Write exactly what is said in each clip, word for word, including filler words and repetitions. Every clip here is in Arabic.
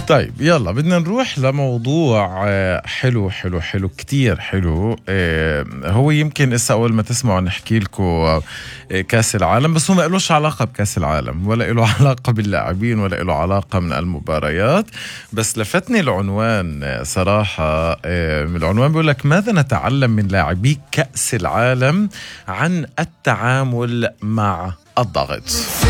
طيب يلا بدنا نروح لموضوع آه، حلو حلو حلو كتير حلو. آه، هو يمكن إسا أول ما تسمعوا نحكي لكم كأس العالم، بس هو ما له علاقة بكأس العالم ولا له علاقة باللاعبين ولا له علاقة من المباريات. بس لفتني العنوان آه، صراحة. آه، من العنوان بيقول لك: ماذا نتعلم من لاعبي كأس العالم عن التعامل مع الضغط؟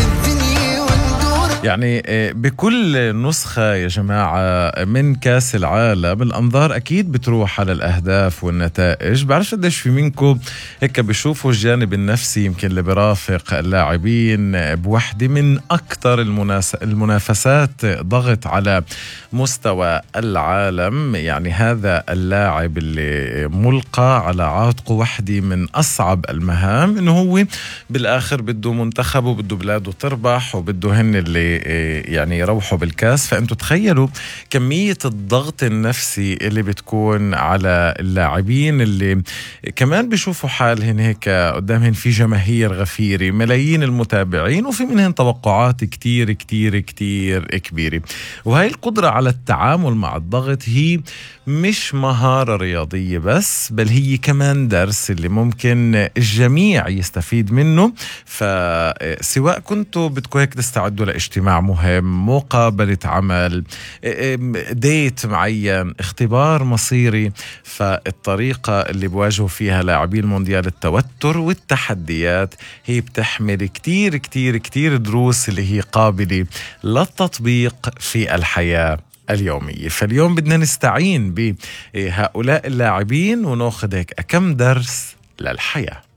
يعني بكل نسخة يا جماعة من كاس العالم الأنظار أكيد بتروح على الأهداف والنتائج. بعرفش قديش في منكم هيك بيشوفوا الجانب النفسي يمكن اللي برافق اللاعبين بوحدة من أكتر المناس... المنافسات ضغط على مستوى العالم. يعني هذا اللاعب اللي ملقى على عاتقه وحدة من أصعب المهام، إنه هو بالآخر بده منتخبه، بده بلاده تربح، وبده هن اللي يعني يروحوا بالكاس. فأنتوا تخيلوا كمية الضغط النفسي اللي بتكون على اللاعبين اللي كمان بيشوفوا حالهن هيك قدامهن في جماهير غفيرة، ملايين المتابعين، وفي منهن توقعات كتير كتير كتير كبيرة. وهي القدرة على التعامل مع الضغط هي مش مهارة رياضية بس، بل هي كمان درس اللي ممكن الجميع يستفيد منه. فسواء كنتوا بدكم هيك تستعدوا لاجتماع مهم، مقابلة عمل، ديت معين، اختبار مصيري، فالطريقة اللي بواجهوا فيها لاعبي المونديال التوتر والتحديات هي بتحمل كتير كتير كتير دروس اللي هي قابلة للتطبيق في الحياة اليومية. فاليوم بدنا نستعين بهؤلاء اللاعبين وناخذ هيك كم درس للحياة.